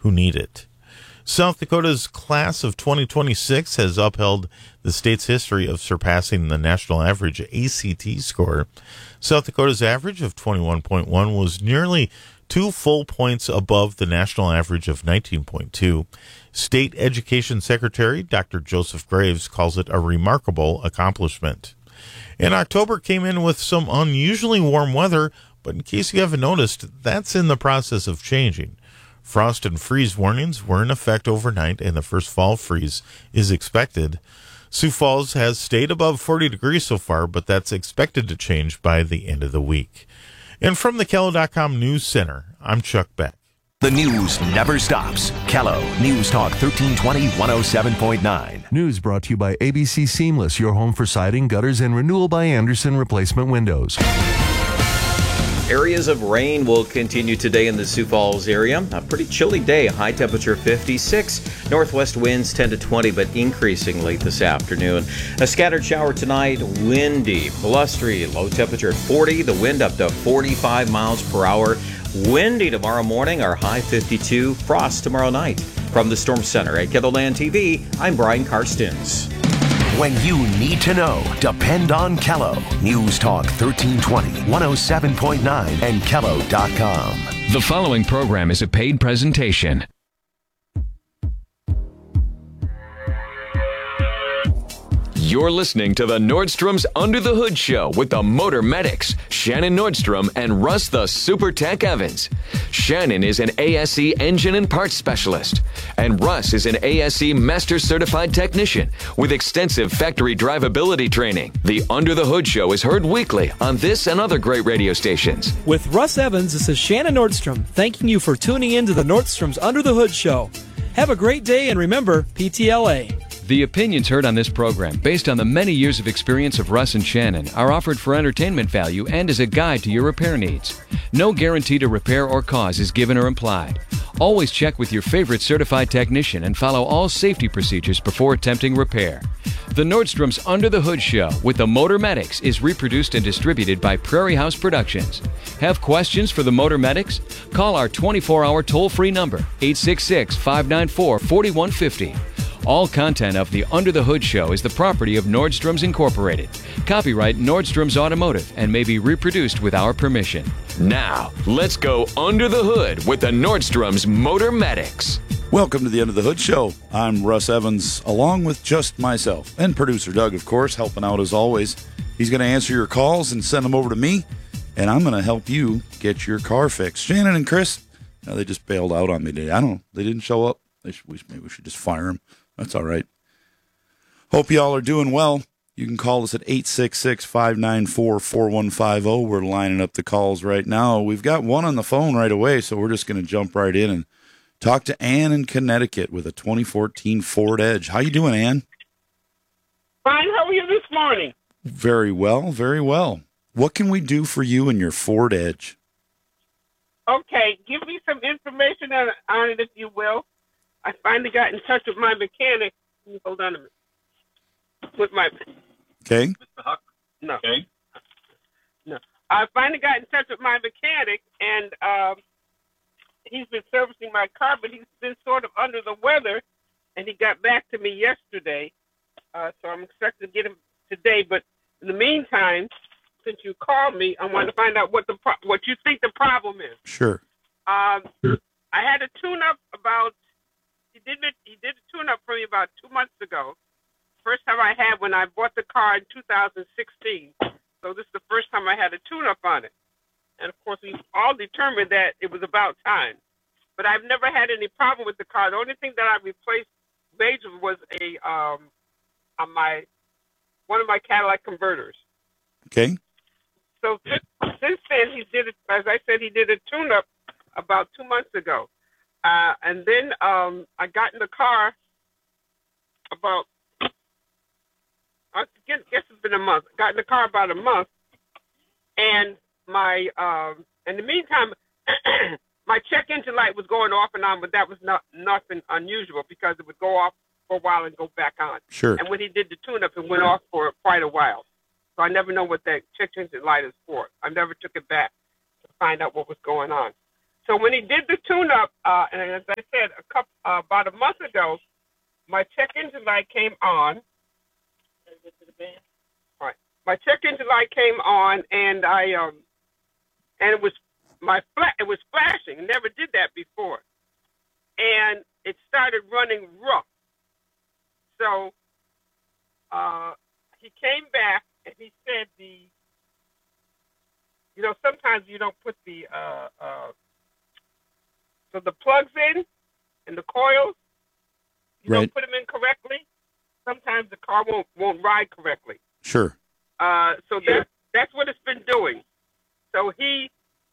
who need it. South Dakota's class of 2026 has upheld the state's history of surpassing the national average ACT score. South Dakota's average of 21.1 was nearly 2 full points above the national average of 19.2. State Education Secretary Dr. Joseph Graves calls it a remarkable accomplishment. And October came in with some unusually warm weather, but in case you haven't noticed, that's in the process of changing. Frost and freeze warnings were in effect overnight, and the first fall freeze is expected. Sioux Falls has stayed above 40 degrees so far, but that's expected to change by the end of the week. And from the Kello.com News Center, I'm Chuck Beck. The news never stops. Kello News Talk 1320 107.9. News brought to you by ABC Seamless, your home for siding, gutters, and renewal by Anderson replacement windows. Areas of rain will continue today in the Sioux Falls area. A pretty chilly day, high temperature 56. Northwest winds 10 to 20, but increasing late this afternoon. A scattered shower tonight, windy, blustery, low temperature at 40. The wind up to 45 miles per hour. Windy tomorrow morning, our high 52. Frost tomorrow night. From the Storm Center at KELOLAND TV, I'm Brian Karstens. When you need to know, depend on Kello. News Talk 1320, 107.9, and Kello.com. The following program is a paid presentation. You're listening to the Nordstrom's Under the Hood Show with the Motor Medics, Shannon Nordstrom and Russ the Super Tech Evans. Shannon is an ASE engine and parts specialist, and Russ is an ASE Master Certified Technician with extensive factory drivability training. The Under the Hood Show is heard weekly on this and other great radio stations. With Russ Evans, this is Shannon Nordstrom, thanking you for tuning in to the Nordstrom's Under the Hood Show. Have a great day, and remember, PTLA. The opinions heard on this program, based on the many years of experience of Russ and Shannon, are offered for entertainment value and as a guide to your repair needs. No guarantee to repair or cause is given or implied. Always check with your favorite certified technician and follow all safety procedures before attempting repair. The Nordstrom's Under the Hood Show with the Motor Medics is reproduced and distributed by Prairie House Productions. Have questions for the Motor Medics? Call our 24-hour toll-free number, 866-594-4150. All content of the Under the Hood Show is the property of Nordstrom's Incorporated. Copyright Nordstrom's Automotive and may be reproduced with our permission. Now, let's go under the hood with the Nordstrom's Motor Medics. Welcome to the Under the Hood Show. I'm Russ Evans, along with just myself, and producer Doug, of course, helping out as always. He's going to answer your calls and send them over to me, and I'm going to help you get your car fixed. Shannon and Chris, they just bailed out on me today. I don't know. They didn't show up. Maybe we should just fire them. That's all right. Hope y'all are doing well. You can call us at 866-594-4150. We're lining up the calls right now. We've got one on the phone right away, so we're just going to jump right in and talk to Ann in Connecticut with a 2014 Ford Edge. How you doing, Ann? Fine. How are you this morning? Very well, very well. What can we do for you and your Ford Edge? Okay, give me some information on it, if you will. I finally got in touch with my mechanic. Hold on a minute. Okay. No. Okay. No. I finally got in touch with my mechanic, and he's been servicing my car, but he's been sort of under the weather, and he got back to me yesterday. So I'm expecting to get him today. But in the meantime, since you called me, I want to find out what you think the problem is. Sure. I had a tune-up about. He did a tune-up for me about 2 months ago. First time I had when I bought the car in 2016. So this is the first time I had a tune-up on it. And, of course, we all determined that it was about time. But I've never had any problem with the car. The only thing that I replaced major was one of my Cadillac converters. Okay. So since then, he did it. As I said, he did a tune-up about 2 months ago. And then I got in the car about, I guess it's been a month. Got in the car about a month, and in the meantime, my check engine light was going off and on, but that was nothing unusual because it would go off for a while and go back on. Sure. And when he did the tune-up, it went off for quite a while. So I never know what that check engine light is for. I never took it back to find out what was going on. So when he did the tune-up, and as I said, about a month ago, my check engine light came on. All right. My check engine light came on, and it was flashing. It never did that before, and it started running rough. So he came back and he said sometimes you don't put the plugs in and the coils, you right. don't put them in correctly. Sometimes the car won't ride correctly. Sure. So that's what it's been doing. So he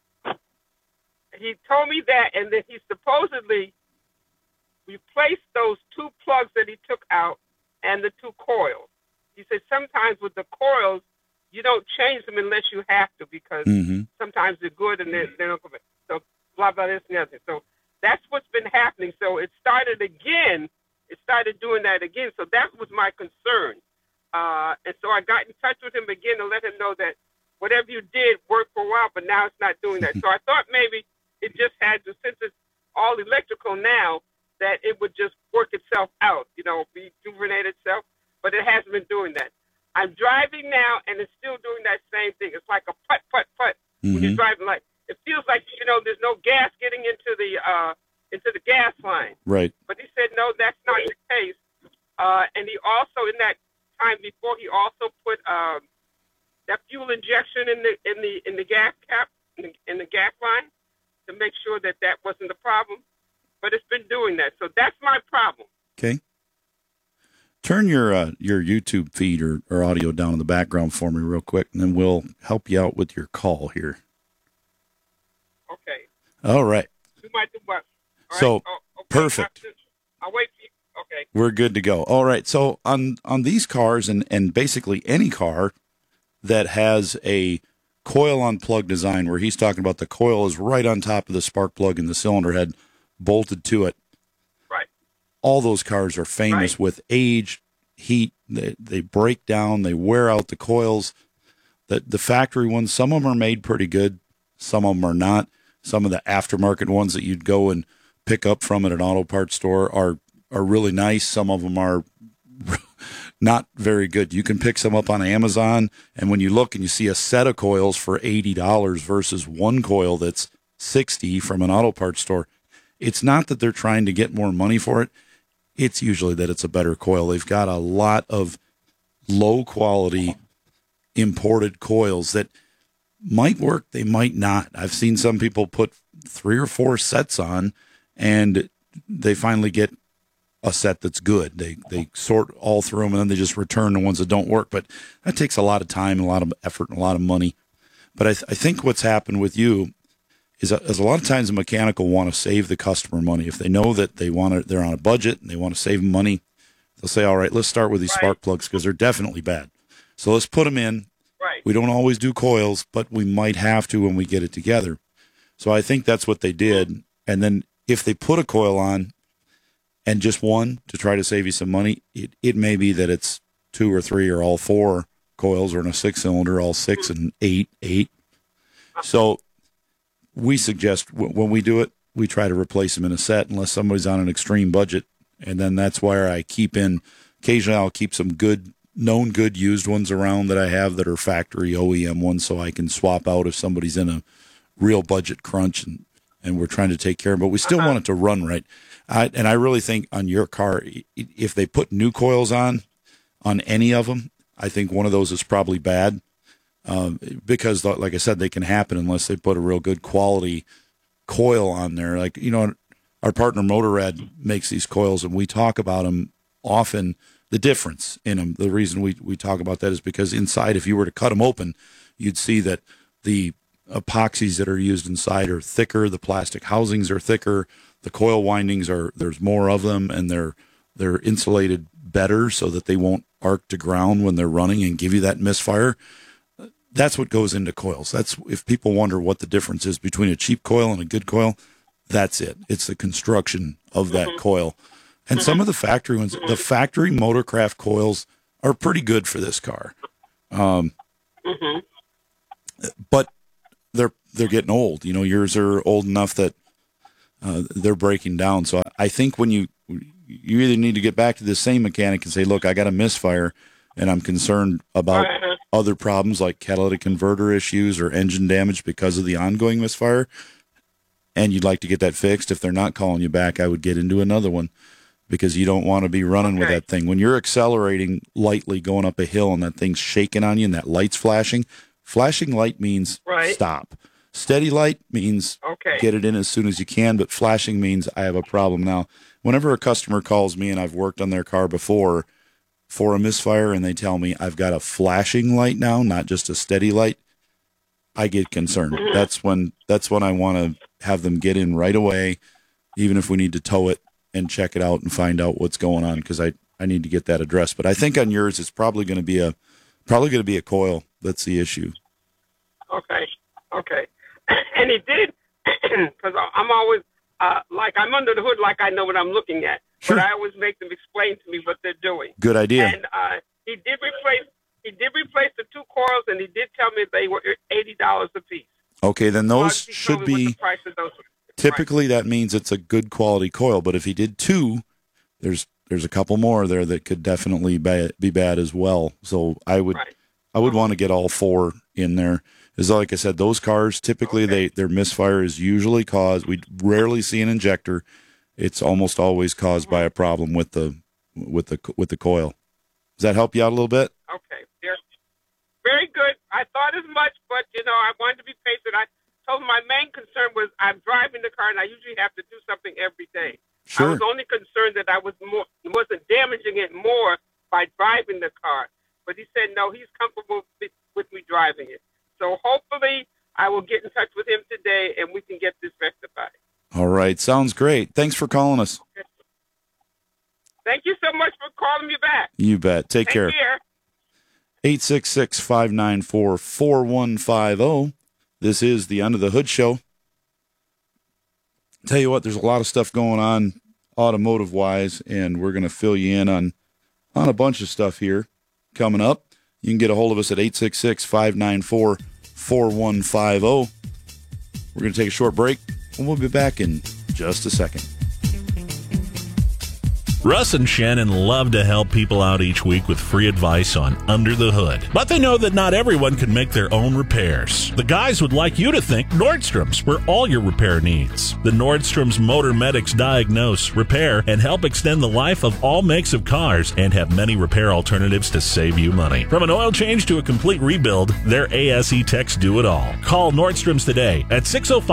told me that, and then he supposedly replaced those two plugs that he took out and the two coils. He said sometimes with the coils, you don't change them unless you have to, because sometimes they're good and they don't come in. So blah, blah, this and the other. So that's what's been happening. So it started again. It started doing that again. So that was my concern. And so I got in touch with him again to let him know that whatever you did worked for a while, but now it's not doing that. So I thought maybe it just had to, since it's all electrical now, that it would just work itself out, rejuvenate itself. But it hasn't been doing that. I'm driving now, and it's still doing that same thing. It's like a putt, putt, putt when you're driving. Like it feels like there's no gas getting into the gas line. Right. But he said no, that's not the case. And he also, in that time before, he also put that fuel injection in the gas cap in the gas line to make sure that wasn't the problem. But it's been doing that, so that's my problem. Okay. Turn your YouTube feed or audio down in the background for me real quick, and then we'll help you out with your call here. Okay. All right. You might do what? All so, right. Okay. Perfect. I'll wait for you. Okay. We're good to go. All right. So on these cars and basically any car that has a coil on plug design, where he's talking about the coil is right on top of the spark plug and the cylinder head bolted to it. Right. All those cars are famous with age, heat. They break down. They wear out the coils. The factory ones, some of them are made pretty good. Some of them are not. Some of the aftermarket ones that you'd go and pick up from at an auto parts store are really nice. Some of them are not very good. You can pick some up on Amazon, and when you look and you see a set of coils for $80 versus one coil that's $60 from an auto parts store, it's not that they're trying to get more money for it. It's usually that it's a better coil. They've got a lot of low quality imported coils that might work. They might not. I've seen some people put 3 or 4 sets on, and they finally get a set that's good. They sort all through them, and then they just return the ones that don't work. But that takes a lot of time, a lot of effort, and a lot of money. But I think what's happened with you is a lot of times a mechanic will want to save the customer money. If they know that they're on a budget and they want to save money, they'll say, all right, let's start with these spark plugs because they're definitely bad. So let's put them in. Right. We don't always do coils, but we might have to when we get it together. So I think that's what they did. And then if they put a coil on and just one to try to save you some money, it may be that it's 2 or 3 or all 4 coils, or in a 6-cylinder, all 6 and 8. So we suggest when we do it, we try to replace them in a set unless somebody's on an extreme budget. And then that's where I keep in, occasionally I'll keep some known good used ones around that I have that are factory OEM ones, so I can swap out if somebody's in a real budget crunch and we're trying to take care of them. But we still want it to run right. And I really think on your car, if they put new coils on any of them, I think one of those is probably bad. Because, like I said, they can happen unless they put a real good quality coil on there. Like, our partner Motorrad makes these coils, and we talk about them often, the difference in them. The reason we talk about that is because inside, if you were to cut them open, you'd see that the epoxies that are used inside are thicker, the plastic housings are thicker, the coil windings there's more of them, and they're insulated better so that they won't arc to ground when they're running and give you that misfire. That's what goes into coils. That's, if people wonder what the difference is between a cheap coil and a good coil, that's it. It's the construction of that coil. And some of the factory ones, the factory Motorcraft coils are pretty good for this car. But they're getting old. Yours are old enough that they're breaking down. So I think when you either need to get back to the same mechanic and say, look, I got a misfire and I'm concerned about other problems like catalytic converter issues or engine damage because of the ongoing misfire, and you'd like to get that fixed. If they're not calling you back, I would get into another one, because you don't want to be running with that thing. When you're accelerating lightly going up a hill and that thing's shaking on you and that light's flashing light means stop. Steady light means get it in as soon as you can, but flashing means I have a problem. Now, whenever a customer calls me, and I've worked on their car before for a misfire, and they tell me I've got a flashing light now, not just a steady light, I get concerned. That's when I want to have them get in right away, even if we need to tow it and check it out and find out what's going on, because I need to get that addressed. But I think on yours, it's probably going to be a coil that's the issue. Okay. And he did, because I'm always like I'm under the hood, like I know what I'm looking at. Sure. But I always make them explain to me what they're doing. Good idea. And he did replace the two coils, and he did tell me they were $80 a piece. Okay, then those should be. The price of those. Typically, that means it's a good quality coil. But if he did two, there's a couple more there that could definitely be bad as well. So I would want to get all four in there. Is like I said, those cars typically their misfire is usually caused. We rarely see an injector. It's almost always caused by a problem with the coil. Does that help you out a little bit? Okay, very good. I thought as much, but I wanted to be patient. I told him my main concern was I'm driving the car, and I usually have to do something every day. Sure. I was only concerned that I wasn't damaging it more by driving the car. But he said no, he's comfortable with me driving it. So hopefully I will get in touch with him today, and we can get this rectified. All right. Sounds great. Thanks for calling us. Okay. Thank you so much for calling me back. You bet. Take care. 866-594-4150. This is the Under the Hood Show. Tell you what, there's a lot of stuff going on automotive-wise, and we're going to fill you in on a bunch of stuff here coming up. You can get a hold of us at 866-594-4150. We're going to take a short break, and we'll be back in just a second. Russ and Shannon love to help people out each week with free advice on Under the Hood. But they know that not everyone can make their own repairs. The guys would like you to think Nordstrom's for all your repair needs. The Nordstrom's Motor Medics diagnose, repair, and help extend the life of all makes of cars and have many repair alternatives to save you money. From an oil change to a complete rebuild, their ASE techs do it all. Call Nordstrom's today at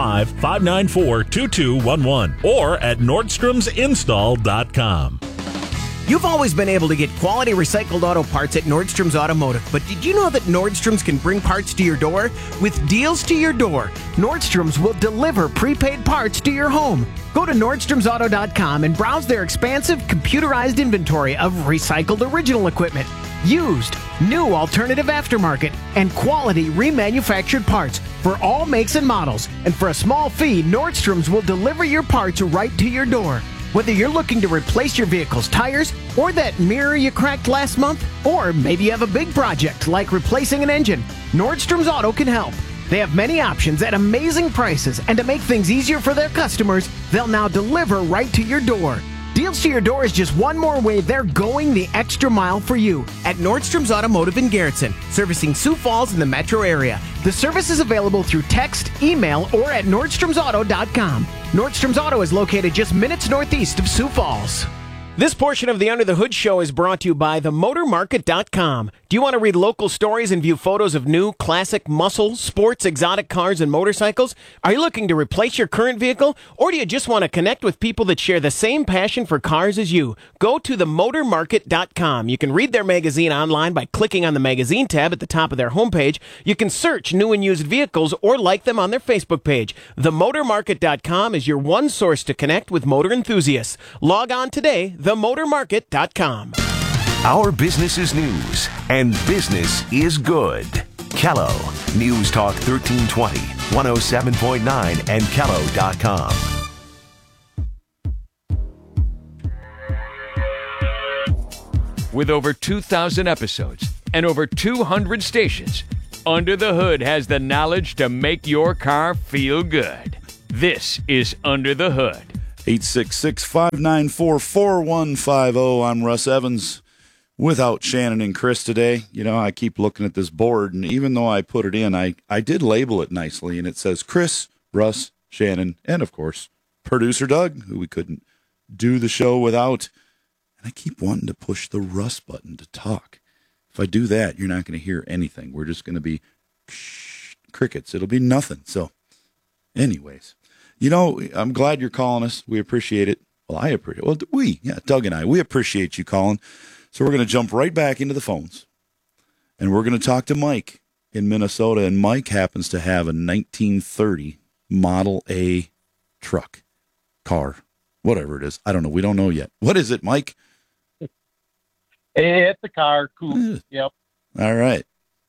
605-594-2211 or at nordstromsinstall.com. You've always been able to get quality recycled auto parts at Nordstrom's Automotive, but did you know that Nordstrom's can bring parts to your door? With deals to your door, Nordstrom's will deliver prepaid parts to your home. Go to NordstromsAuto.com and browse their expansive computerized inventory of recycled original equipment, used, new alternative aftermarket, and quality remanufactured parts for all makes and models. And for a small fee, Nordstrom's will deliver your parts right to your door. Whether you're looking to replace your vehicle's tires or that mirror you cracked last month, or maybe you have a big project like replacing an engine, Nordstrom's Auto can help. They have many options at amazing prices, and to make things easier for their customers, they'll now deliver right to your door. Deals to your door is just one more way they're going the extra mile for you at Nordstrom's Automotive in Garrettson, servicing Sioux Falls in the metro area. The service is available through text, email, or at NordstromsAuto.com. Nordstrom's Auto is located just minutes northeast of Sioux Falls. This portion of the Under the Hood Show is brought to you by TheMotorMarket.com. Do you want to read local stories and view photos of new, classic, muscle, sports, exotic cars and motorcycles? Are you looking to replace your current vehicle? Or do you just want to connect with people that share the same passion for cars as you? Go to TheMotorMarket.com. You can read their magazine online by clicking on the magazine tab at the top of their homepage. You can search new and used vehicles or like them on their Facebook page. TheMotorMarket.com is your one source to connect with motor enthusiasts. Log on today, TheMotorMarket.com. Our business is news, and business is good. Kello, News Talk 1320, 107.9, and Kello.com. With over 2,000 episodes and over 200 stations, Under the Hood has the knowledge to make your car feel good. This is Under the Hood. 866-594-4150. I'm Russ Evans without Shannon and Chris today. You know, I keep looking at this board, and even though I put it in, I did label it nicely, and it says Chris, Russ, Shannon, and, of course, producer Doug, who we couldn't do the show without. And I keep wanting to push the Russ button to talk. If I do that, you're not going to hear anything. We're just going to be crickets. It'll be nothing. So, anyways. You know, I'm glad you're calling us. We appreciate it. Well, I appreciate it. Well, Doug and I, we appreciate you calling. So we're going to jump right back into the phones. And we're going to talk to Mike in Minnesota. And Mike happens to have a 1930 Model A truck, car, whatever it is. I don't know. We don't know yet. What is it, Mike? It's a car. Cool. Yep. All right.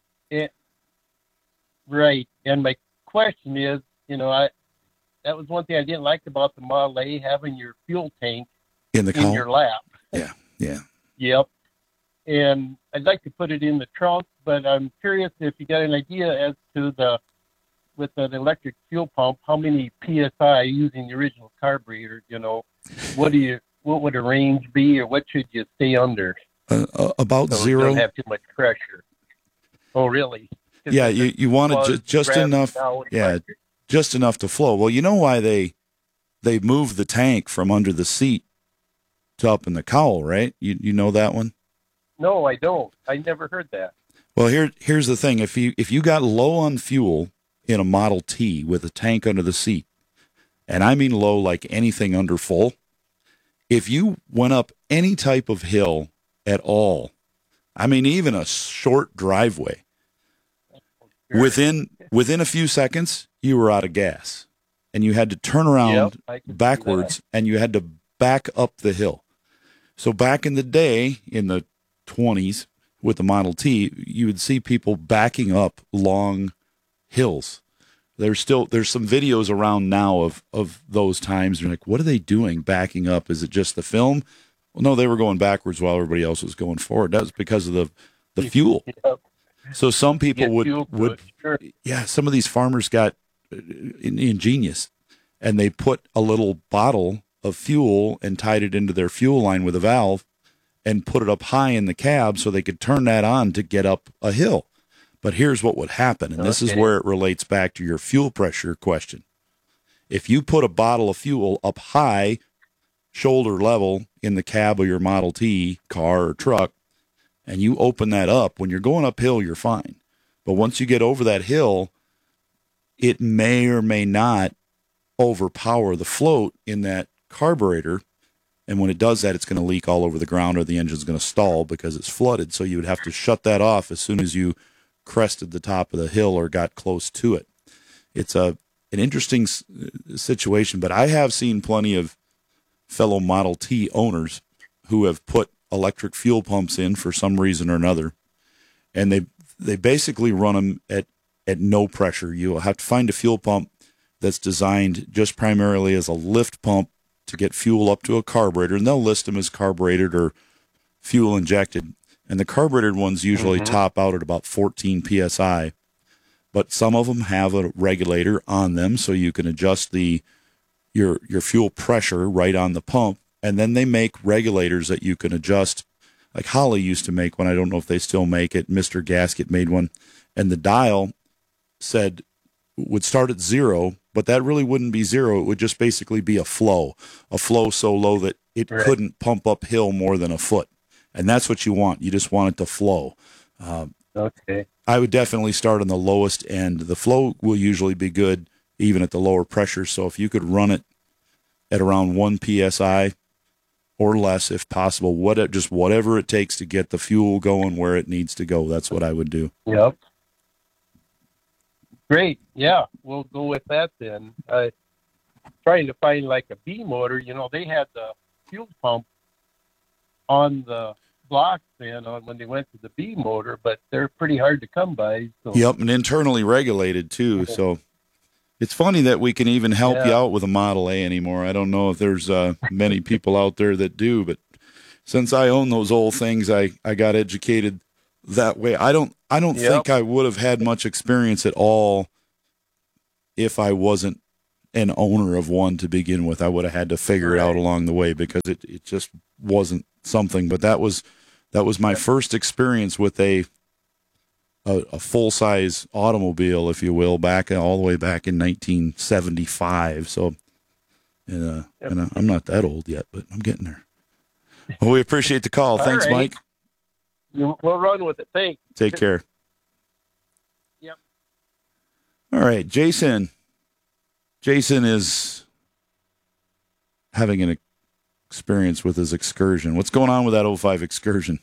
Right. And my question is, you know, that was one thing I didn't like about the Model A, having your fuel tank in your lap. Yeah. Yep. And I'd like to put it in the trunk, but I'm curious if you got an idea as to with an electric fuel pump, how many PSI using the original carburetor, you know, what would a range be, or what should you stay under? About so zero. Don't have too much pressure. Oh, really? Yeah, you want it just enough. Yeah, just enough to flow. Well, you know why they moved the tank from under the seat to up in the cowl, right? You know that one? No, I don't. I never heard that. Well, here's the thing. If you got low on fuel in a Model T with a tank under the seat, and I mean low like anything under full, if you went up any type of hill at all, I mean even a short driveway, within a few seconds you were out of gas, and you had to turn around backwards, and you had to back up the hill. So back in the day, in the 20s, with the Model T, you would see people backing up long hills. There's some videos around now of those times. You're like, what are they doing backing up? Is it just the film? Well, no, they were going backwards while everybody else was going forward. That was because of the fuel. So some people would some of these farmers got ingenious, and they put a little bottle of fuel and tied it into their fuel line with a valve and put it up high in the cab so they could turn that on to get up a hill. But here's what would happen, and this is where it relates back to your fuel pressure question. If you put a bottle of fuel up high, shoulder level in the cab of your Model T car or truck, and you open that up, when you're going uphill, you're fine. But once you get over that hill, it may or may not overpower the float in that carburetor. And when it does that, it's going to leak all over the ground, or the engine's going to stall because it's flooded. So you would have to shut that off as soon as you crested the top of the hill or got close to it. It's an interesting situation, but I have seen plenty of fellow Model T owners who have put electric fuel pumps in for some reason or another, and they basically run them at no pressure. You'll have to find a fuel pump that's designed just primarily as a lift pump to get fuel up to a carburetor, and they'll list them as carbureted or fuel injected. And the carbureted ones usually top out at about 14 PSI, but some of them have a regulator on them so you can adjust your fuel pressure right on the pump. And then they make regulators that you can adjust, like Holly used to make one. I don't know if they still make it. Mr. Gasket made one. And the dial would start at 0, but that really wouldn't be 0. It would just basically be a flow so low that it couldn't pump uphill more than a foot. And that's what you want. You just want it to flow. Okay. I would definitely start on the lowest end. The flow will usually be good even at the lower pressure. So if you could run it at around 1 PSI or less, if possible, whatever it takes to get the fuel going where it needs to go, that's what I would do. Yep. Great. Yeah, we'll go with that then. Trying to find like a B motor, they had the fuel pump on the block then when they went to the B motor, but they're pretty hard to come by. So. Yep, and internally regulated too. So it's funny that we can even help you out with a Model A anymore. I don't know if there's many people out there that do, but since I own those old things, I got educated that way. I don't think I would have had much experience at all if I wasn't an owner of one to begin with. I would have had to figure it out along the way because it just wasn't something. But that was my first experience with a full size automobile, if you will, all the way back in 1975. So, and I'm not that old yet, but I'm getting there. Well, we appreciate the call. Thanks, right. Mike. We'll run with it. Thanks. Take care. Yep. All right, Jason. Jason is having an experience with his Excursion. What's going on with that 05 Excursion?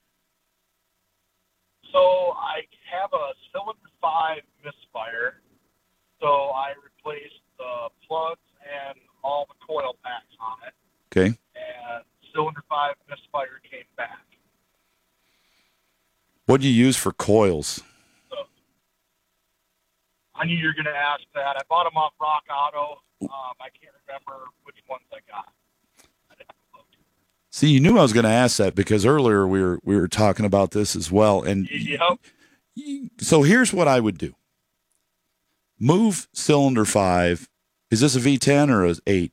So I have a cylinder 5 misfire. So I replaced the plugs and all the coil packs on it. Okay. And cylinder 5 misfire came back. What do you use for coils? So I knew you were going to ask that. I bought them off Rock Auto. I can't remember which ones I got. See, you knew I was going to ask that because earlier we were talking about this as well. And Yep. So here's what I would do. Move cylinder 5. Is this a V10 or an 8?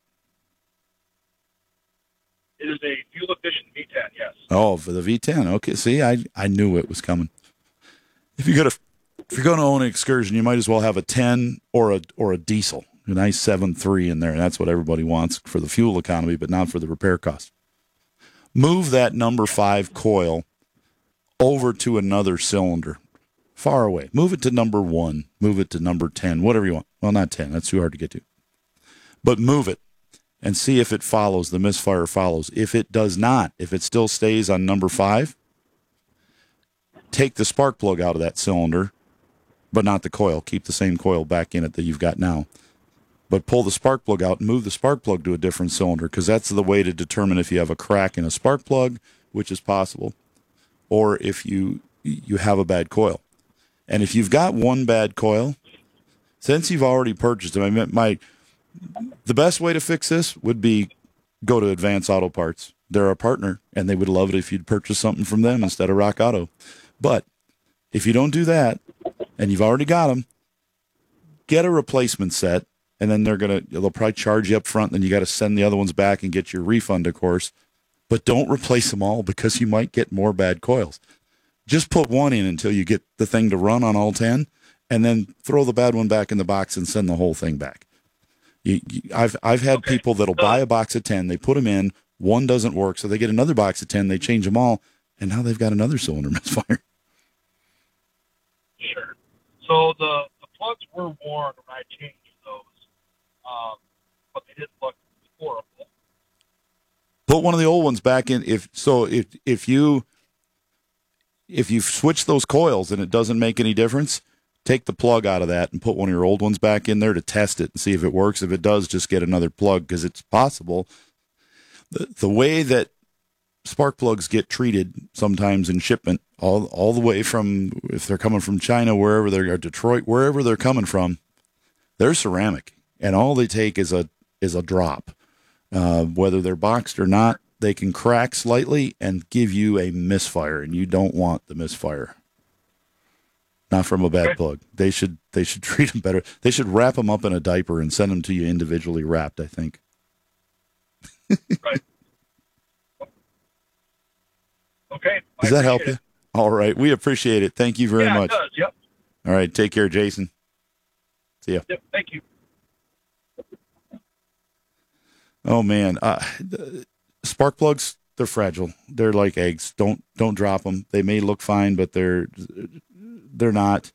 It is a fuel efficient V10, yes. Oh, for the V10. Okay. See, I knew it was coming. If you're going to own an Excursion, you might as well have a 10 or a diesel, a nice 7.3 in there. And that's what everybody wants for the fuel economy, but not for the repair cost. Move that number 5 coil over to another cylinder, far away. Move it to number 1. Move it to number 10, whatever you want. Well, not 10. That's too hard to get to. But move it and see if it follows, the misfire follows. If it does not, if it still stays on number 5, take the spark plug out of that cylinder, but not the coil. Keep the same coil back in it that you've got now. But pull the spark plug out and move the spark plug to a different cylinder, because that's the way to determine if you have a crack in a spark plug, which is possible, or if you have a bad coil. And if you've got one bad coil, since you've already purchased them, the best way to fix this would be go to Advance Auto Parts. They're our partner, and they would love it if you'd purchase something from them instead of Rock Auto. But if you don't do that, and you've already got them, get a replacement set. And then they'll probably charge you up front. Then you got to send the other ones back and get your refund, of course. But don't replace them all because you might get more bad coils. Just put one in until you get the thing to run on all 10, and then throw the bad one back in the box and send the whole thing back. I've had people that'll buy a box of 10, they put them in, one doesn't work, so they get another box of 10, they change them all, and now they've got another cylinder misfire. Sure. So the plugs were worn when I changed those. But they didn't look horrible. Put one of the old ones back in. If you switch those coils and it doesn't make any difference, take the plug out of that and put one of your old ones back in there to test it and see if it works. If it does, just get another plug, because it's possible. The way that spark plugs get treated sometimes in shipment, all the way from, if they're coming from China, wherever they're, or Detroit, wherever they're coming from, they're ceramic. And all they take is a drop. Whether they're boxed or not, they can crack slightly and give you a misfire, and you don't want the misfire. Not from a bad plug. They should treat them better. They should wrap them up in a diaper and send them to you individually wrapped, I think. Right. Okay. Does that help you? All right. We appreciate it. Thank you very much. It does. Yep. All right. Take care, Jason. See ya. Yep. Thank you. Oh man, spark plugs, they're fragile. They're like eggs. Don't drop them. They may look fine, but they're not.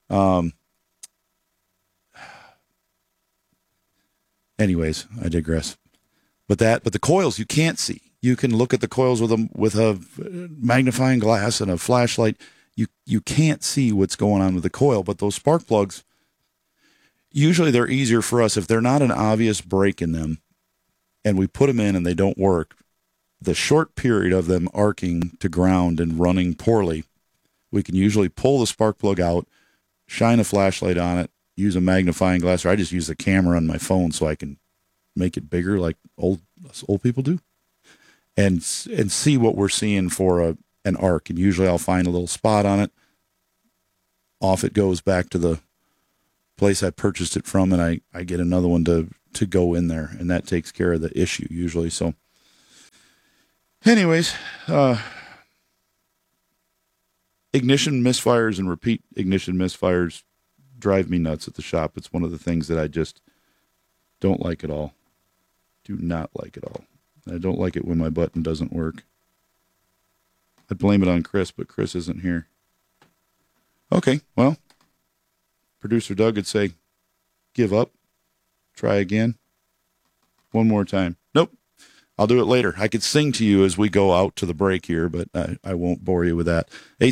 Anyways, I digress. But the coils you can't see. You can look at the coils with a magnifying glass and a flashlight. You can't see what's going on with the coil, but those spark plugs, usually they're easier for us if they're not an obvious break in them. And we put them in and they don't work, the short period of them arcing to ground and running poorly, we can usually pull the spark plug out, shine a flashlight on it, use a magnifying glass, or I just use the camera on my phone so I can make it bigger like old people do, and see what we're seeing for an arc. And usually I'll find a little spot on it. Off it goes back to the place I purchased it from, and I get another one to go in there, and that takes care of the issue usually. So anyways, ignition misfires and repeat ignition misfires drive me nuts at the shop. It's one of the things that I just don't like at all. Do not like it all. I don't like it when my button doesn't work. I'd blame it on Chris, but Chris isn't here. Okay, well, producer Doug would say, give up, try again, one more time. Nope, I'll do it later. I could sing to you as we go out to the break here, but I won't bore you with that.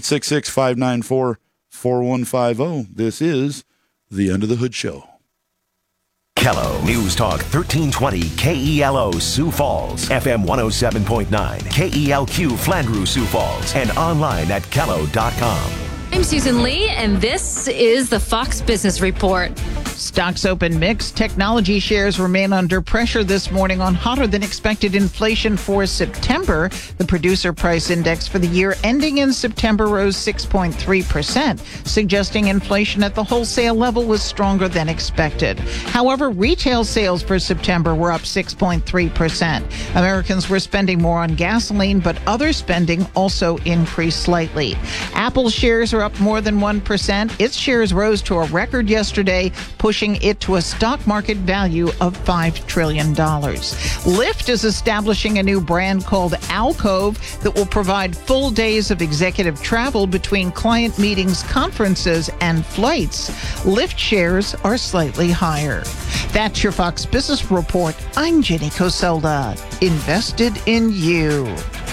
866-594-4150. This is the Under the Hood Show. Kello News Talk 1320 KELO Sioux Falls, FM 107.9, KELQ Flandreau Sioux Falls, and online at kello.com. I'm Susan Lee, and this is the Fox Business Report. Stocks open mixed. Technology shares remain under pressure this morning on hotter than expected inflation for September. The producer price index for the year ending in September rose 6.3%, suggesting inflation at the wholesale level was stronger than expected. However, retail sales for September were up 6.3%. Americans were spending more on gasoline, but other spending also increased slightly. Apple shares are up more than 1%. Its shares rose to a record yesterday, pushing it to a stock market value of $5 trillion. Lyft is establishing a new brand called Alcove that will provide full days of executive travel between client meetings, conferences, and flights. Lyft shares are slightly higher. That's your Fox Business Report. I'm Jenny Coselda. Invested in you.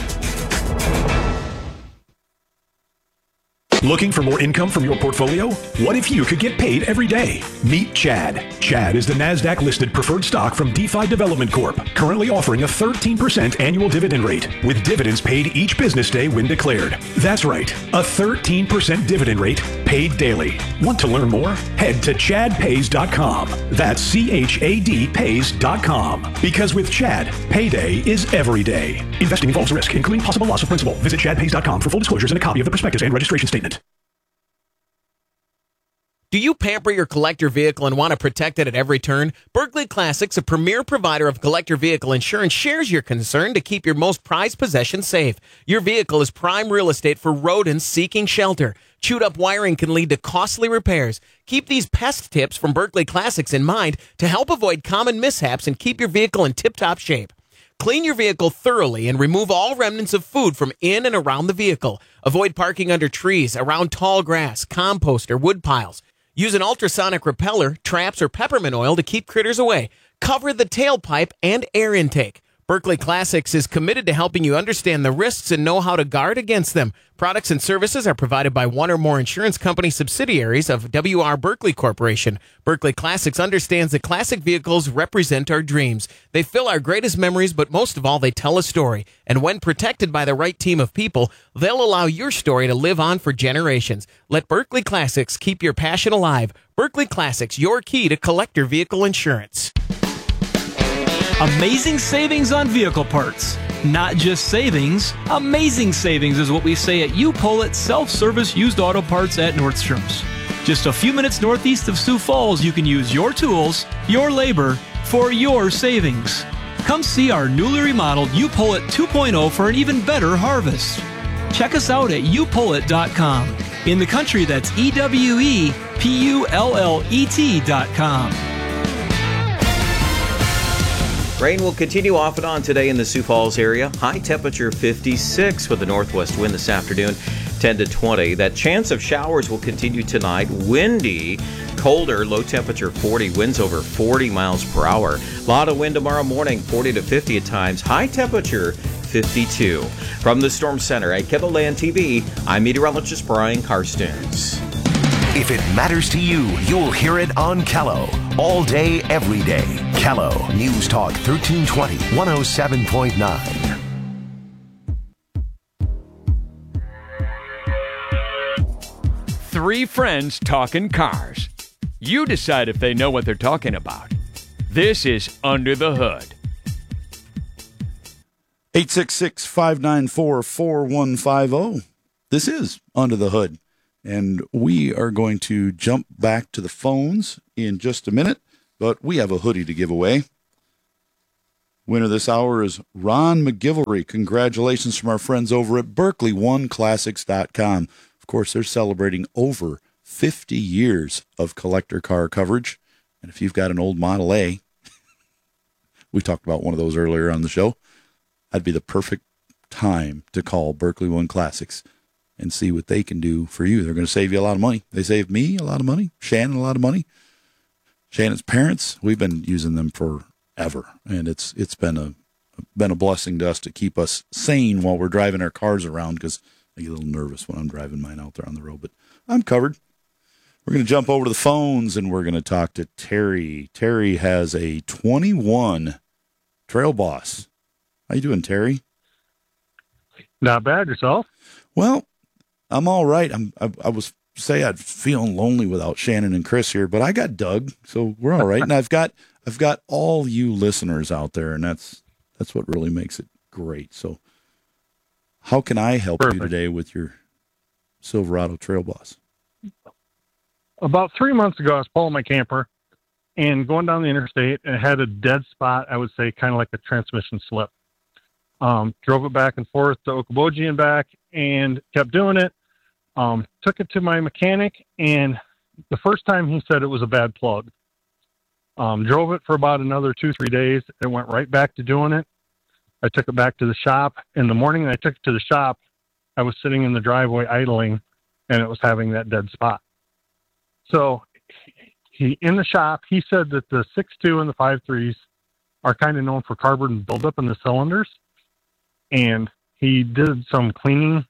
Looking for more income from your portfolio? What if you could get paid every day? Meet Chad. Chad is the NASDAQ-listed preferred stock from DeFi Development Corp., currently offering a 13% annual dividend rate, with dividends paid each business day when declared. That's right, a 13% dividend rate paid daily. Want to learn more? Head to chadpays.com. That's CHADpays.com. Because with Chad, payday is every day. Investing involves risk, including possible loss of principal. Visit chadpays.com for full disclosures and a copy of the prospectus and registration statement. Do you pamper your collector vehicle and want to protect it at every turn? Berkley Classics, a premier provider of collector vehicle insurance, shares your concern to keep your most prized possession safe. Your vehicle is prime real estate for rodents seeking shelter. Chewed up wiring can lead to costly repairs. Keep these pest tips from Berkley Classics in mind to help avoid common mishaps and keep your vehicle in tip-top shape. Clean your vehicle thoroughly and remove all remnants of food from in and around the vehicle. Avoid parking under trees, around tall grass, compost, or wood piles. Use an ultrasonic repeller, traps, or peppermint oil to keep critters away. Cover the tailpipe and air intake. Berkley Classics is committed to helping you understand the risks and know how to guard against them. Products and services are provided by one or more insurance company subsidiaries of W.R. Berkley Corporation. Berkley Classics understands that classic vehicles represent our dreams. They fill our greatest memories, but most of all, they tell a story. And when protected by the right team of people, they'll allow your story to live on for generations. Let Berkley Classics keep your passion alive. Berkley Classics, your key to collector vehicle insurance. Amazing savings on vehicle parts. Not just savings, amazing savings is what we say at U-Pull-It Self-Service Used Auto Parts at Nordstrom's. Just a few minutes northeast of Sioux Falls, you can use your tools, your labor, for your savings. Come see our newly remodeled U-Pull-It 2.0 for an even better harvest. Check us out at upullit.com. In the country, that's EWEPULLET.com. Rain will continue off and on today in the Sioux Falls area. High temperature 56 with a northwest wind this afternoon, 10 to 20. That chance of showers will continue tonight. Windy, colder, low temperature 40, winds over 40 miles per hour. A lot of wind tomorrow morning, 40 to 50 at times. High temperature 52. From the Storm Center at KELOLAND TV, I'm meteorologist Brian Karstens. If it matters to you, you'll hear it on Kello. All day, every day. Kello News Talk 1320, 107.9. Three friends talking cars. You decide if they know what they're talking about. This is Under the Hood. 866-594-4150. This is Under the Hood. And we are going to jump back to the phones in just a minute, but we have a hoodie to give away. Winner this hour is Ron McGivelry. Congratulations from our friends over at BerkeleyOneClassics.com. Of course, they're celebrating over 50 years of collector car coverage. And if you've got an old Model A, we talked about one of those earlier on the show, that'd be the perfect time to call Berkeley One Classics and see what they can do for you. They're going to save you a lot of money. They saved me a lot of money, Shannon a lot of money. Shannon's parents, we've been using them forever, and it's been a blessing to us to keep us sane while we're driving our cars around, because I get a little nervous when I'm driving mine out there on the road, but I'm covered. We're going to jump over to the phones, and we're going to talk to Terry. Terry has a 21 Trail Boss. How you doing, Terry? Not bad. Yourself? Well, I'm all right. I was I'd feeling lonely without Shannon and Chris here, but I got Doug, so we're all right. And I've got all you listeners out there, and that's what really makes it great. So how can I help you today with your Silverado Trail Boss? About 3 months ago, I was pulling my camper and going down the interstate, and it had a dead spot, I would say, kind of like a transmission slip. Drove it back and forth to Okoboji and back, and kept doing it. Took it to my mechanic, and the first time he said it was a bad plug. Drove it for about another 2-3 days. It went right back to doing it. I took it back to the shop. In the morning I took it to the shop, I was sitting in the driveway idling, and it was having that dead spot. So in the shop, he said that the 6.2 and the 5.3s are kind of known for carbon buildup in the cylinders. And he did some cleaning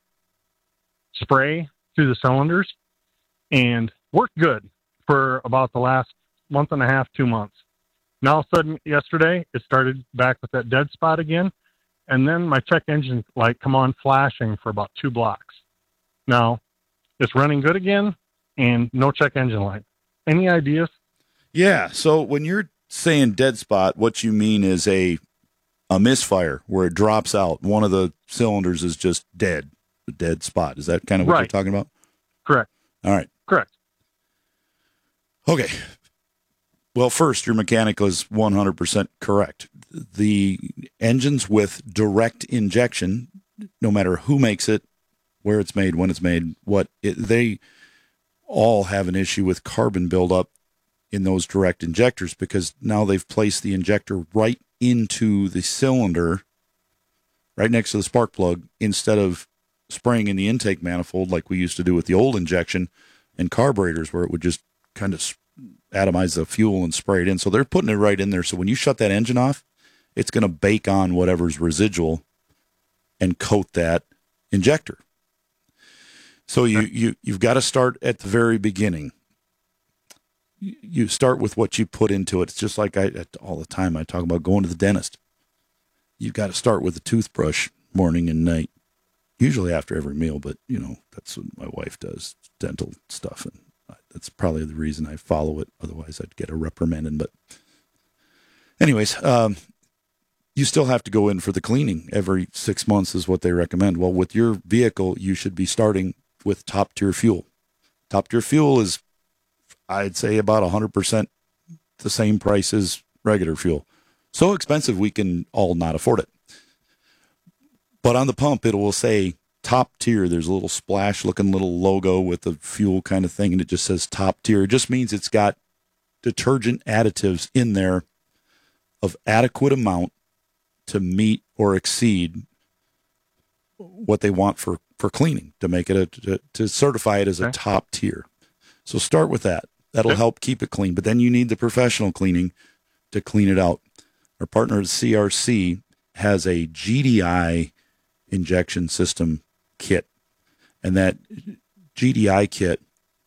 spray through the cylinders and worked good for about the last month and a half, 2 months. Now, all of a sudden, yesterday, it started back with that dead spot again. And then my check engine light come on flashing for about 2 blocks. Now, it's running good again and no check engine light. Any ideas? Yeah. So when you're saying dead spot, what you mean is a misfire where it drops out. One of the cylinders is just dead, a dead spot. Is that kind of what you're talking about? Correct. All right. Correct. Okay. Well, first, your mechanic was 100% correct. The engines with direct injection, no matter who makes it, where it's made, when it's made, they all have an issue with carbon buildup in those direct injectors, because now they've placed the injector right into the cylinder, right next to the spark plug, instead of spraying in the intake manifold like we used to do with the old injection and carburetors, where it would just kind of atomize the fuel and spray it in. So they're putting it right in there. So when you shut that engine off, it's going to bake on whatever's residual and coat that injector. So you've got to start at the very beginning. You start with what you put into it. It's just like all the time I talk about going to the dentist. You've got to start with a toothbrush morning and night, usually after every meal, but that's what my wife does, dental stuff, and that's probably the reason I follow it. Otherwise I'd get a reprimand. But anyways, you still have to go in for the cleaning every 6 months is what they recommend. Well, with your vehicle, you should be starting with top tier fuel. Top tier fuel is, I'd say, about 100% the same price as regular fuel. So expensive we can all not afford it. But on the pump, it will say top tier. There's a little splash looking little logo with the fuel kind of thing, and it just says top tier. It just means it's got detergent additives in there of adequate amount to meet or exceed what they want for cleaning, to make it to certify it as a top tier. So start with that. That'll help keep it clean. But then you need the professional cleaning to clean it out. Our partner at CRC has a GDI injection system kit. And that GDI kit,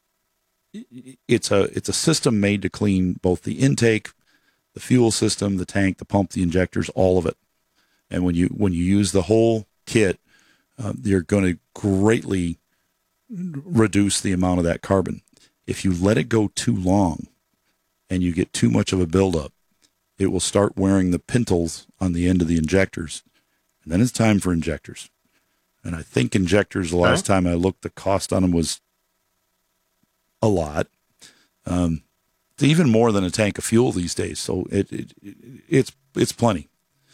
it's a system made to clean both the intake, the fuel system, the tank, the pump, the injectors, all of it. And when you use the whole kit, you're going to greatly reduce the amount of that carbon. If you let it go too long and you get too much of a buildup, it will start wearing the pintles on the end of the injectors. And then it's time for injectors. And I think injectors, the last time I looked, the cost on them was a lot. It's even more than a tank of fuel these days. So it's plenty.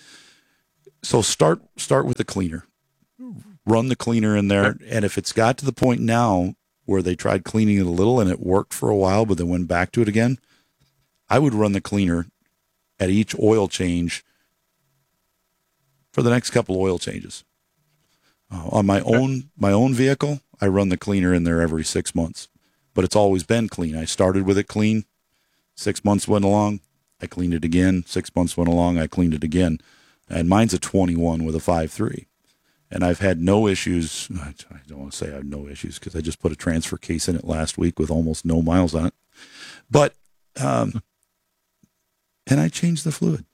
So start with the cleaner. Run the cleaner in there, and if it's got to the point now where they tried cleaning it a little and it worked for a while, but then went back to it again, I would run the cleaner at each oil change for the next couple oil changes. On my own vehicle, I run the cleaner in there every 6 months, but it's always been clean. I started with it clean. 6 months went along, I cleaned it again. 6 months went along, I cleaned it again. And mine's a 21 with a 5.3. And I've had no issues. I don't want to say I have no issues because I just put a transfer case in it last week with almost no miles on it. But, and I changed the fluid.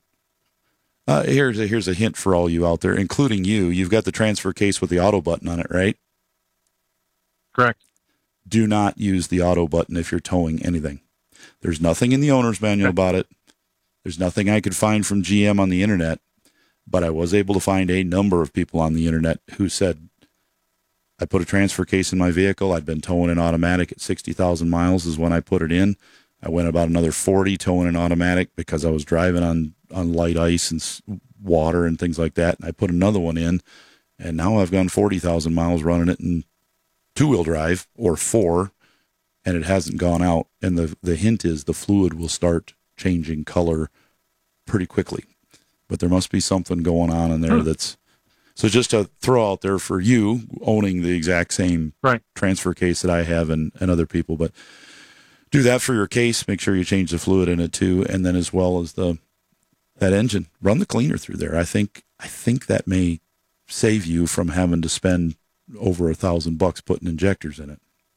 Here's a hint for all you out there, including you. You've got the transfer case with the auto button on it, right? Correct. Do not use the auto button if you're towing anything. There's nothing in the owner's manual about it. There's nothing I could find from GM on the internet. But I was able to find a number of people on the internet who said, I put a transfer case in my vehicle. I'd been towing an automatic at 60,000 miles is when I put it in. I went about another 40 towing an automatic because I was driving on light ice and water and things like that. And I put another one in, and now I've gone 40,000 miles running it in two-wheel drive or 4, and it hasn't gone out. And the hint is the fluid will start changing color pretty quickly. But there must be something going on in there that's... So just to throw out there for you, owning the exact same transfer case that I have and other people, but do that for your case. Make sure you change the fluid in it too, and then as well as that engine, run the cleaner through there. I think that may save you from having to spend over $1,000 putting injectors in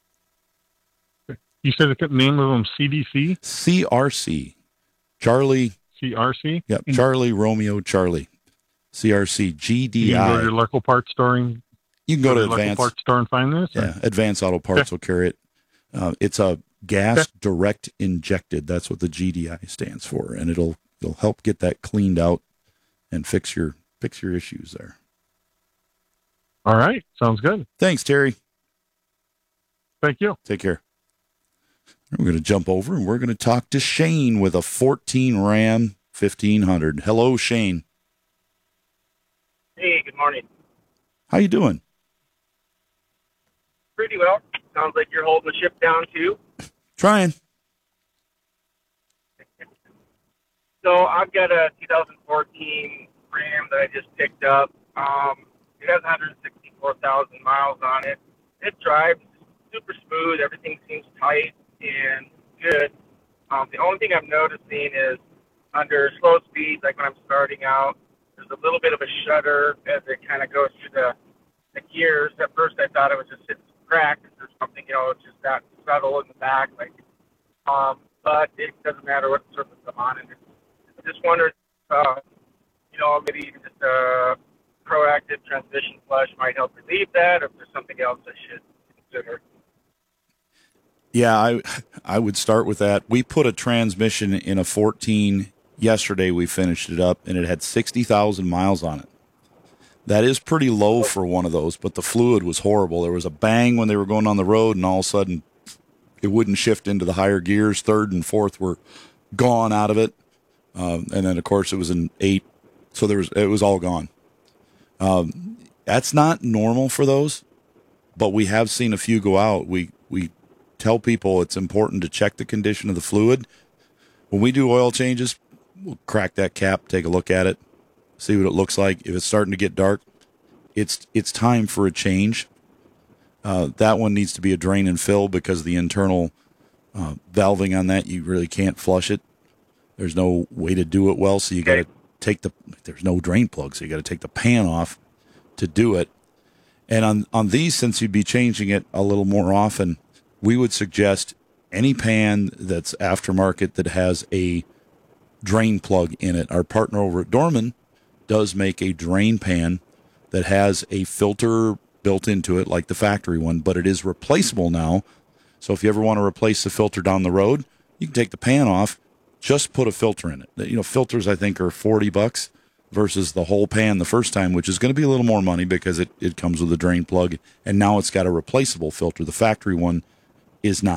it. You said the name of them CDC? CRC. Charlie... CRC? Yep, Charlie Romeo Charlie. CRC GDI. You can go to your local parts store and you can go to Advance local parts store and find this. Yeah, Advance Auto Parts will carry it. It's a gas direct injected. That's what the GDI stands for, and it'll help get that cleaned out and fix your issues there. All right, sounds good. Thanks, Terry. Thank you. Take care. We're going to jump over and we're going to talk to Shane with a 14 Ram 1500. Hello, Shane. Hey, good morning. How you doing? Pretty well. Sounds like you're holding the ship down too. Trying. So I've got a 2014 Ram that I just picked up. It has 164,000 miles on it. It drives super smooth. Everything seems tight and good. The only thing I'm noticing is under slow speeds, like when I'm starting out, there's a little bit of a shudder as it kind of goes through the gears. At first I thought it was just hitting some cracks or something, it's just that subtle in the back. But it doesn't matter what surface I'm on. And I just wondered, maybe even just a proactive transmission flush might help relieve that, or if there's something else I should consider. Yeah, I would start with that. We put a transmission in a 14 yesterday. We finished it up, and it had 60,000 miles on it. That is pretty low for one of those, but the fluid was horrible. There was a bang when they were going on the road, and all of a sudden it wouldn't shift into the higher gears. Third and fourth were gone out of it. And then, of course, it was an 8, so it was all gone. That's not normal for those, but we have seen a few go out. We tell people it's important to check the condition of the fluid. When we do oil changes, we'll crack that cap, take a look at it, see what it looks like. If it's starting to get dark, it's time for a change. That one needs to be a drain and fill because the internal valving on that, you really can't flush it. There's no way to do it well, so you got to there's no drain plug, so you got to take the pan off to do it. And on these, since you'd be changing it a little more often, we would suggest any pan that's aftermarket that has a drain plug in it. Our partner over at Dorman does make a drain pan that has a filter built into it, like the factory one, but it is replaceable now. So if you ever want to replace the filter down the road, you can take the pan off, just put a filter in it. Filters, I think, are $40 versus the whole pan the first time, which is going to be a little more money because it comes with a drain plug, and now it's got a replaceable filter. The factory one is not.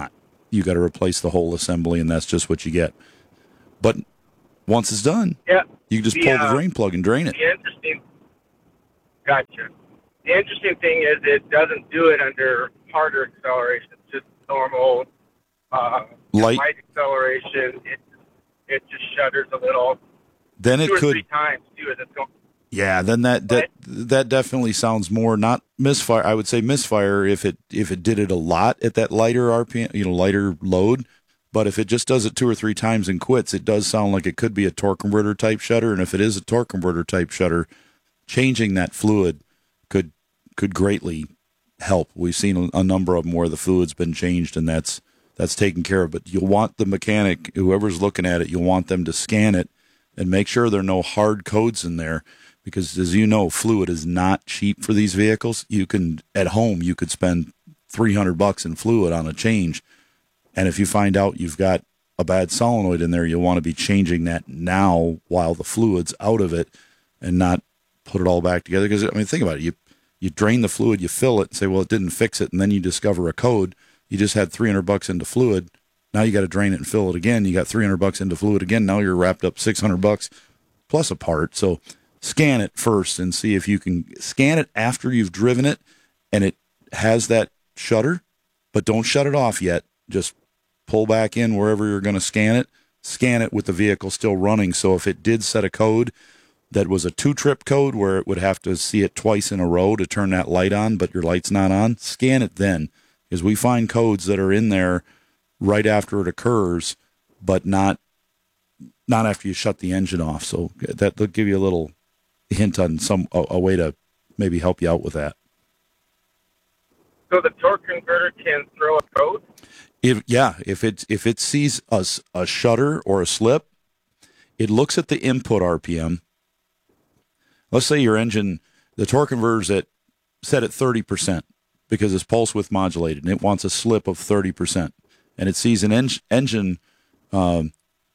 you got to replace the whole assembly, and that's just what you get. But once it's done, you can just pull the drain plug and drain it. Gotcha. The interesting thing is it doesn't do it under harder acceleration. It's just normal light acceleration. It just shudders a little. Then it 2 or could 3 times too as it's going. Yeah, then that definitely sounds more not misfire. I would say misfire if it did it a lot at that lighter RPM, lighter load. But if it just does it 2 or 3 times and quits, it does sound like it could be a torque converter type shutter. And if it is a torque converter type shutter, changing that fluid could greatly help. We've seen a number of them where the fluid's been changed, and that's taken care of. But you'll want the mechanic, whoever's looking at it, you'll want them to scan it and make sure there are no hard codes in there. Because as you know, fluid is not cheap for these vehicles. At home, you could spend $300 in fluid on a change. And if you find out you've got a bad solenoid in there, you'll want to be changing that now while the fluid's out of it and not put it all back together. Because, think about it. You drain the fluid, you fill it, and say, well, it didn't fix it, and then you discover a code. You just had $300 into fluid. Now you got to drain it and fill it again. You got $300 into fluid again. Now you're wrapped up $600 plus a part. So scan it first and see if you can scan it after you've driven it and it has that shutter, but don't shut it off yet. Just pull back in wherever you're going to scan it with the vehicle still running. So if it did set a code that was a 2-trip code where it would have to see it twice in a row to turn that light on, but your light's not on, scan it then. Because we find codes that are in there right after it occurs, but not after you shut the engine off. So that'll give you a little hint on a way to maybe help you out with that. So the torque converter can throw a code? If it sees a shutter or a slip, it looks at the input RPM. Let's say your engine, the torque converter's set at 30% because it's pulse width modulated, and it wants a slip of 30%, and it sees an engine RPM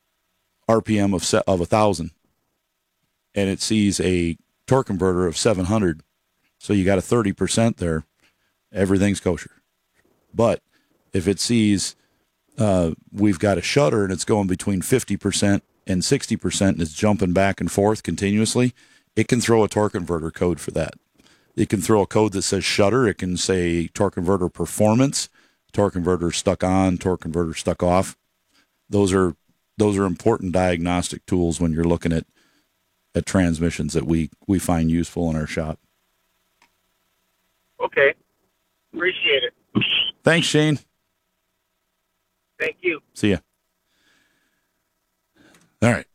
of 1,000, and it sees a torque converter of 700. So you got a 30% there. Everything's kosher. But if it sees we've got a shutter and it's going between 50% and 60% and it's jumping back and forth continuously, it can throw a torque converter code for that. It can throw a code that says shutter. It can say torque converter performance, torque converter stuck on, torque converter stuck off. Those are important diagnostic tools when you're looking at transmissions that we find useful in our shop. Okay. Appreciate it. Thanks, Shane. Thank you. See ya. All right.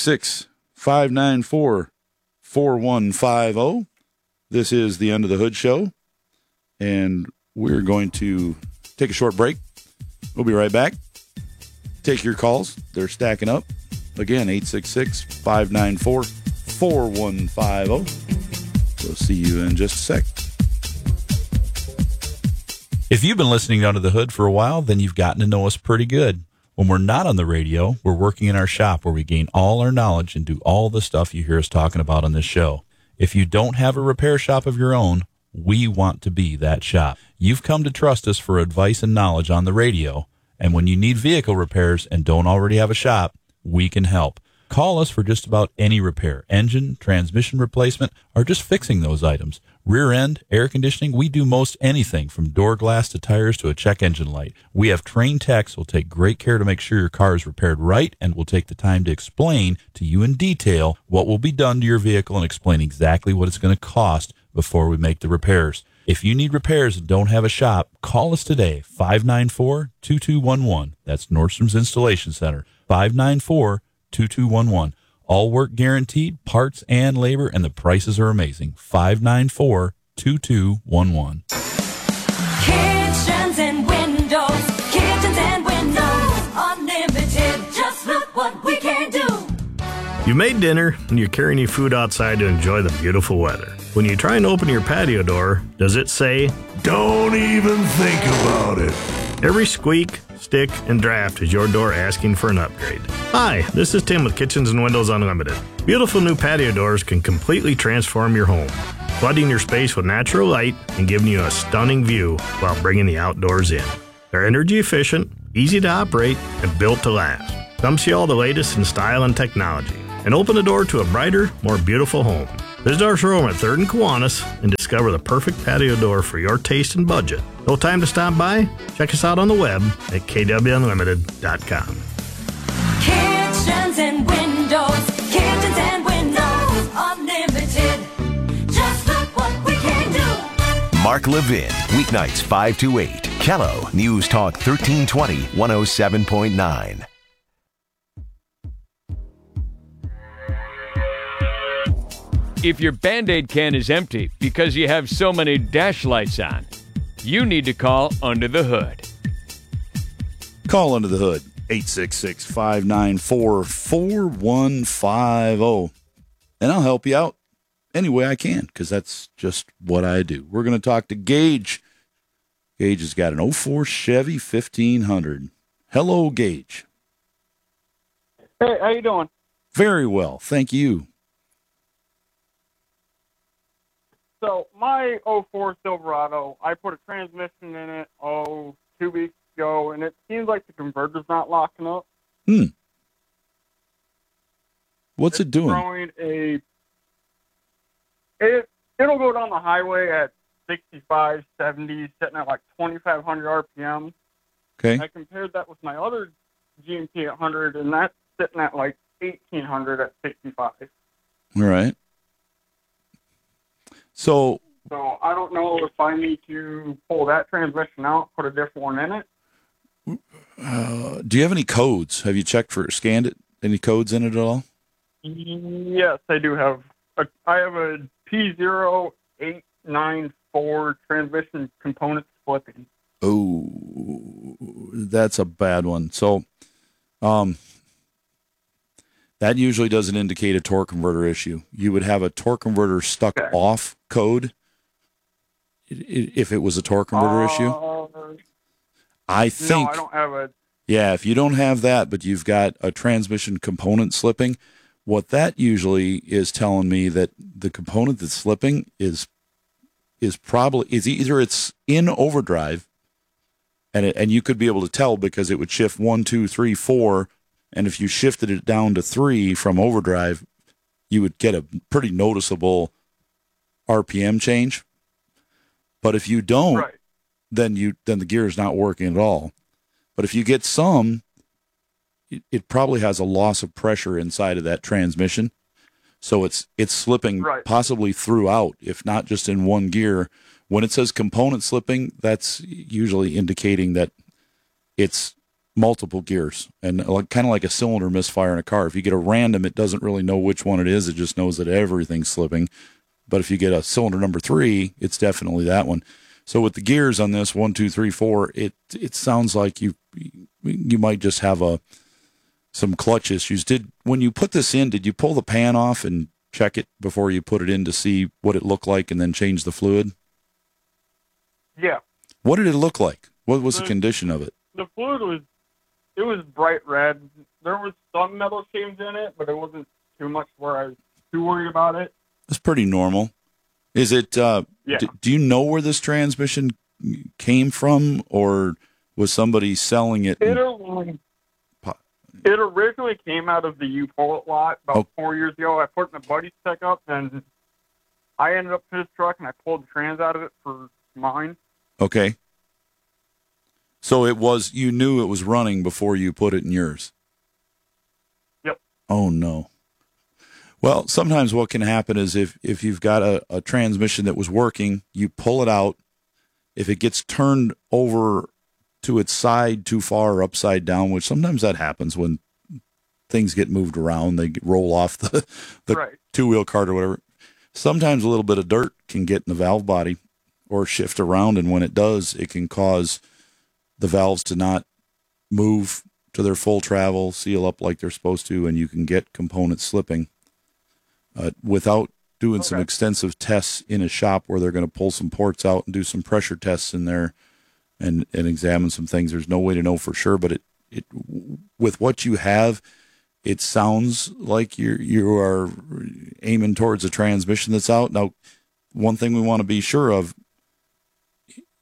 866-594-4150. This is the Under the Hood Show, and we're going to take a short break. We'll be right back. Take your calls. They're stacking up. Again, 866-594-4150. We'll see you in just a sec. If you've been listening to Under the Hood for a while, then you've gotten to know us pretty good. When we're not on the radio, we're working in our shop where we gain all our knowledge and do all the stuff you hear us talking about on this show. If you don't have a repair shop of your own, we want to be that shop. You've come to trust us for advice and knowledge on the radio, and when you need vehicle repairs and don't already have a shop, we can help. Call us for just about any repair, engine, transmission replacement, or just fixing those items. Rear end, air conditioning, we do most anything from door glass to tires to a check engine light. We have trained techs who will take great care to make sure your car is repaired right and will take the time to explain to you in detail what will be done to your vehicle and explain exactly what it's going to cost before we make the repairs. If you need repairs and don't have a shop, call us today, 594-2211. That's Nordstrom's Installation Center, 594-2211. All work guaranteed, parts and labor, and the prices are amazing. 594-2211. Kitchens and windows, unlimited. Just look what we can do. You made dinner and you're carrying your food outside to enjoy the beautiful weather. When you try and open your patio door, does it say, "Don't even think about it"? Every squeak, stick, and draft is your door asking for an upgrade. Hi, this is Tim with Kitchens and Windows Unlimited. Beautiful new patio doors can completely transform your home, flooding your space with natural light and giving you a stunning view while bringing the outdoors in. They're energy efficient, easy to operate, and built to last. Come see all the latest in style and technology, and open the door to a brighter, more beautiful home. Visit our showroom at 3rd and Kiwanis and discover the perfect patio door for your taste and budget. No time to stop by? Check us out on the web at kwunlimited.com. Kitchens and windows, unlimited. Just look what we can do. Mark Levin, weeknights 5 to 8. Kello News Talk 1320, 107.9. If your Band-Aid can is empty because you have so many dash lights on, you need to call Under the Hood. Call Under the Hood, 866-594-4150. And I'll help you out any way I can, because that's just what I do. We're going to talk to Gage. Gage has got an 04 Chevy 1500. Hello, Gage. Hey, how you doing? Very well, thank you. So my 04 Silverado, I put a transmission in it 2 weeks ago, and it seems like the converter's not locking up. What's it doing? Throwing it'll go down the highway at 65, 70, sitting at like 2,500 RPM. Okay. I compared that with my other GMC 800, and that's sitting at like 1,800 at 65. All right. So I don't know if I need to pull that transmission out, put a different one in it. do you have any codes? Have you scanned it? Any codes in it at all? Yes, I do have. I have a P0894 transmission component splitting. Oh, that's a bad one. So, that usually doesn't indicate a torque converter issue. You would have a torque converter stuck off code if it was a torque converter issue. I think. No, I don't have a. Yeah, if you don't have that, but you've got a transmission component slipping, what that usually is telling me that the component that's slipping is either it's in overdrive, and you could be able to tell because it would shift 1, 2, 3, 4. And if you shifted it down to 3 from overdrive, you would get a pretty noticeable RPM change. But if you don't, then the gear is not working at all. But if you get some, it probably has a loss of pressure inside of that transmission. So it's slipping possibly throughout, if not just in one gear. When it says component slipping, that's usually indicating that it's multiple gears, and kind of like a cylinder misfire in a car. If you get a random, it doesn't really know which one it is. It just knows that everything's slipping. But if you get a cylinder number 3, it's definitely that one. So with the gears on this 1, 2, 3, 4, it sounds like you might just have some clutch issues. When you put this in, did you pull the pan off and check it before you put it in to see what it looked like and then change the fluid? Yeah. What did it look like? What was the condition of it? The fluid was bright red. There was some metal stains in it, but it wasn't too much where I was too worried about it. It's pretty normal. Is it, do you know where this transmission came from, or was somebody selling it? It originally came out of the U-Pull-It lot about 4 years ago. I put it in a buddy's pickup, and I ended up in his truck, and I pulled the trans out of it for mine. Okay. So you knew it was running before you put it in yours? Yep. Oh, no. Well, sometimes what can happen is if you've got a transmission that was working, you pull it out. If it gets turned over to its side too far or upside down, which sometimes that happens when things get moved around, they roll off the two-wheel cart or whatever. Sometimes a little bit of dirt can get in the valve body or shift around, and when it does, it can cause the valves to not move to their full travel, seal up like they're supposed to, and you can get components slipping. Without doing some extensive tests in a shop where they're going to pull some ports out and do some pressure tests in there and examine some things, there's no way to know for sure. But it with what you have, it sounds like you are aiming towards a transmission that's out. Now, one thing we want to be sure of,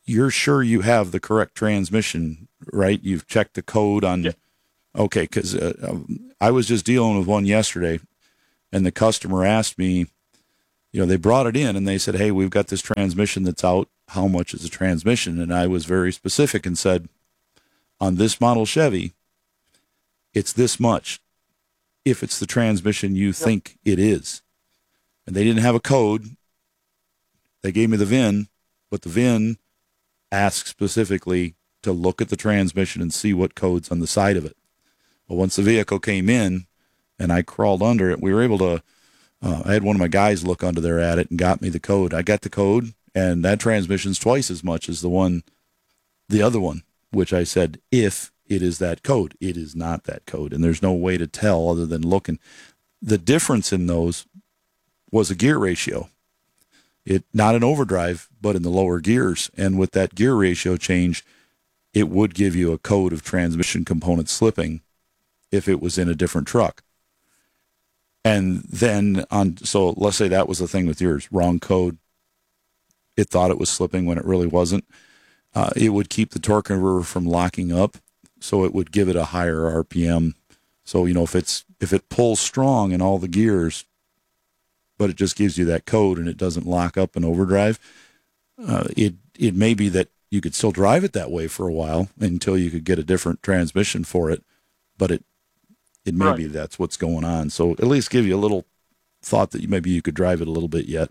you're sure you have the correct transmission, right? You've checked the code on. Yeah. Okay, because I was just dealing with one yesterday, and the customer asked me, they brought it in and they said, hey, we've got this transmission that's out. How much is the transmission? And I was very specific and said, on this model Chevy, it's this much if it's the transmission you think it is. And they didn't have a code. They gave me the VIN, but the VIN asked specifically to look at the transmission and see what code's on the side of it. Well, once the vehicle came in and I crawled under it, we were able to, I had one of my guys look under there at it and got me the code. I got the code, and that transmission's twice as much as the other one, which I said, if it is that code. It is not that code, and there's no way to tell other than looking. The difference in those was a gear ratio. It not an overdrive, but in the lower gears. And with that gear ratio change, it would give you a code of transmission component slipping if it was in a different truck. And then so let's say that was the thing with yours, wrong code. It thought it was slipping when it really wasn't. It would keep the torque converter from locking up, so it would give it a higher RPM. So, if it pulls strong in all the gears, but it just gives you that code and it doesn't lock up in overdrive, it may be that you could still drive it that way for a while until you could get a different transmission for it, but it may be that's what's going on. So at least give you a little thought that maybe you could drive it a little bit yet.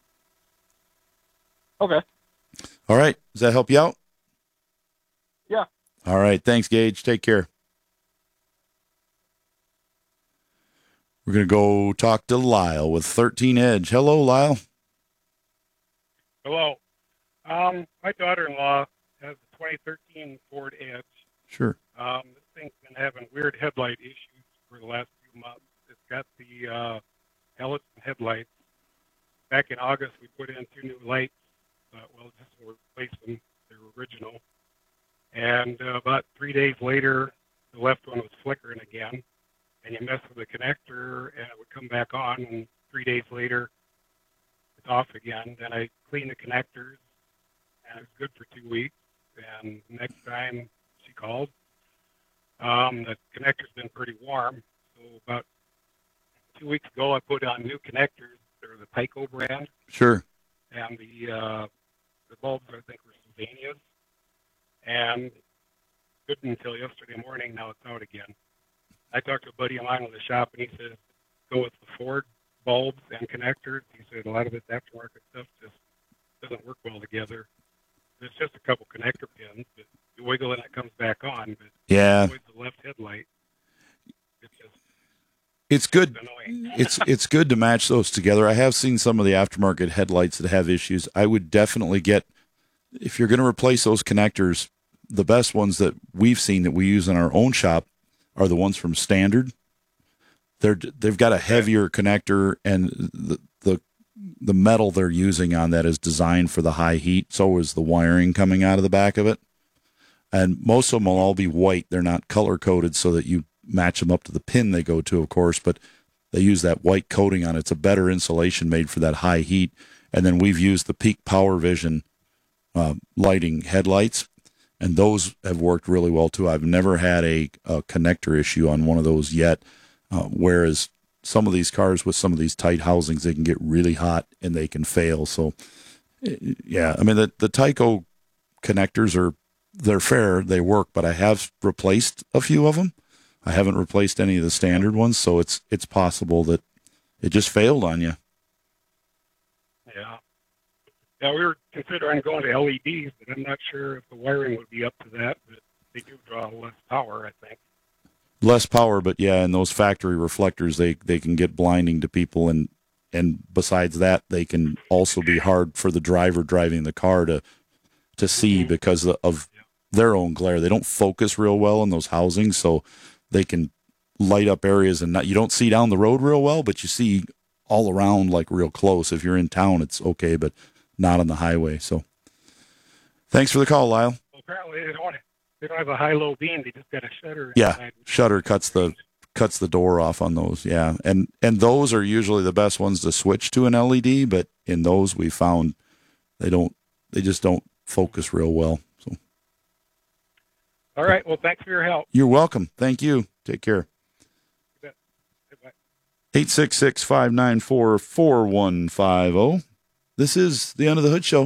Okay. All right. Does that help you out? Yeah. All right. Thanks, Gage. Take care. We're going to go talk to Lyle with 13 Edge. Hello, Lyle. Hello. My daughter-in-law has a 2013 Ford Edge. Sure. This thing's been having weird headlight issues for the last few months. It's got the halogen headlights. Back in August, we put in 2 new lights. Just to replace them. They're original. And about 3 days later, the left one was flickering again. And you mess with the connector, and it would come back on. And 3 days later, it's off again. Then I cleaned the connectors, and it was good for 2 weeks. And next time she called, the connector's been pretty warm. So about 2 weeks ago, I put on new connectors. They're the Tyco brand. Sure. And the bulbs, I think, were Sylvanias. And good until yesterday morning. Now it's out again. I talked to a buddy of mine in the shop, and he says, go with the Ford bulbs and connectors. He said a lot of this aftermarket stuff just doesn't work well together. There's just a couple connector pins, but you wiggle and it comes back on. But yeah, with the left headlight, it's good. Annoying. It's good to match those together. I have seen some of the aftermarket headlights that have issues. I would definitely get, if you're going to replace those connectors, the best ones that we've seen that we use in our own shop are the ones from Standard. They've got a heavier connector, and the metal they're using on that is designed for the high heat. So is the wiring coming out of the back of it. And most of them will all be white. They're not color coded so that you match them up to the pin they go to, of course, but they use that white coating on it. It's a better insulation made for that high heat. And then we've used the Peak Power Vision lighting headlights, and those have worked really well too. I've never had a connector issue on one of those yet, whereas some of these cars with some of these tight housings, they can get really hot and they can fail. So, yeah, I mean, the Tyco connectors they're fair, they work, but I have replaced a few of them. I haven't replaced any of the Standard ones, so it's possible that it just failed on you. Yeah. Yeah, we were considering going to LEDs, but I'm not sure if the wiring would be up to that, but they do draw less power, I think. Less power, but yeah, and those factory reflectors, they can get blinding to people, and besides that, they can also be hard for the driver driving the car to see because of their own glare. They don't focus real well in those housings, so they can light up areas, and you don't see down the road real well, but you see all around like real close. If you're in town, it's okay, but not on the highway. So thanks for the call, Lyle. Well, apparently they don't have a high-low beam. They just got a shutter. Yeah, inside. shutter cuts the door off on those. Yeah, and those are usually the best ones to switch to an LED, but in those we found they just don't focus real well. So All right. Well, thanks for your help. you're welcome. Thank you. Take care. You bet. Bye-bye. 866-594-4150. This is the End of the Hood Show.